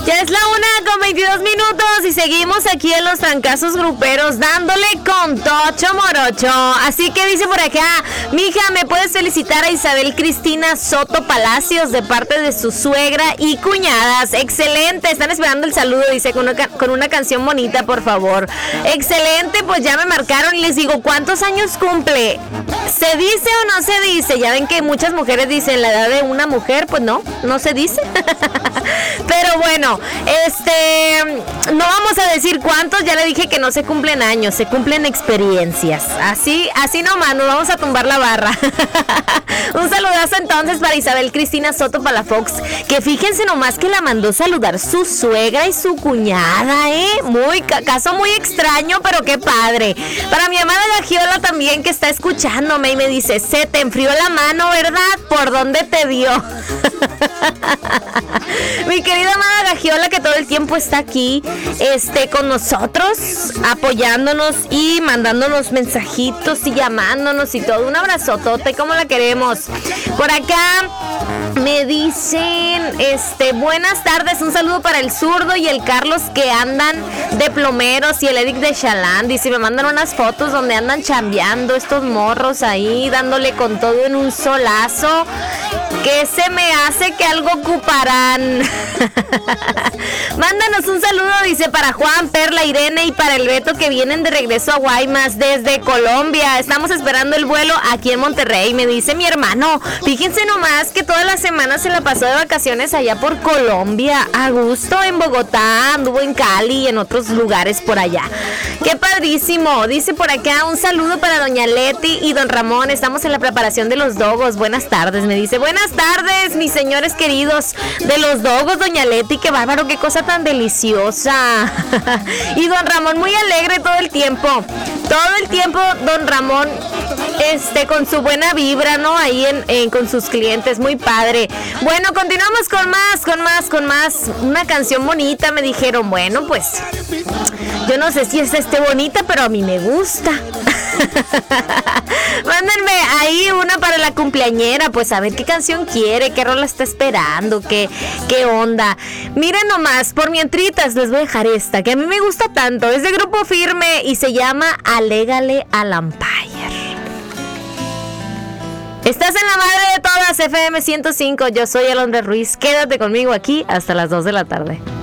Ya es la 1:22 y seguimos aquí en los trancazos gruperos dándole con Tocho Morocho. Así que dice por acá, mija, ¿me puedes felicitar a Isabel Cristina Soto Palacios de parte de su suegra y cuñadas? Excelente, están esperando el saludo, dice, con una canción bonita, por favor. Excelente, pues ya me marcaron y les digo, ¿cuántos años cumple? ¿Se dice o no se dice? Ya ven que muchas mujeres dicen la edad de una mujer, pues no se dice. Pero bueno, no vamos a decir cuántos, ya le dije que no se cumplen años, se cumplen experiencias. Así nomás, nos vamos a tumbar la barra. Un saludazo entonces para Isabel Cristina Soto Palafox, que fíjense nomás que la mandó saludar su suegra y su cuñada, caso muy extraño, pero qué padre. Para mi amada Gagiola también, que está escuchándome y me dice, se te enfrió la mano, ¿verdad? ¿Por dónde te dio? Mi querida amada Gagiola, que todo el tiempo está aquí con nosotros, apoyándonos y mandándonos mensajitos y llamándonos y todo. Un abrazotote, como la queremos. Por acá me dicen, buenas tardes, un saludo para el zurdo y el Carlos, que andan de plomeros, y el Eric de Chalán. Dice, me mandan unas fotos donde andan chambeando estos morros ahí, dándole con todo en un solazo, que se me hace que algo ocuparán. Mándanos un saludo, dice, para Juan, Perla, Irene y para el Beto, que vienen de regreso a Guaymas desde Colombia. Estamos esperando el vuelo aquí en Monterrey. Me dice mi hermano, fíjense nomás que toda la semana se la pasó de vacaciones allá por Colombia, a gusto, en Bogotá, anduvo en Cali y en otros lugares por allá. ¡Qué padrísimo! Dice por acá, un saludo para doña Leti y don Ramón. Estamos en la preparación de los dogos. Buenas tardes, me dice. Buenas tardes, mis señores queridos de los dogos, doña Leti. Qué bárbaro, qué cosa tan deliciosa. Y don Ramón muy alegre todo el tiempo. Todo el tiempo, don Ramón, con su buena vibra, ¿no? Ahí con sus clientes, muy padre. Bueno, continuamos con más. Una canción bonita, me dijeron. Bueno, pues, yo no sé si es bonita, pero a mí me gusta. Mándenme ahí una para la cumpleañera, pues a ver qué canción quiere, qué rola está esperando, qué onda. Miren nomás, por mientritas les voy a dejar esta, que a mí me gusta tanto. Es de Grupo Firme y se llama Alégale al Empire. Estás en la madre de todas, FM 105. Yo soy Alondra Ruiz. Quédate conmigo aquí hasta las 2 de la tarde.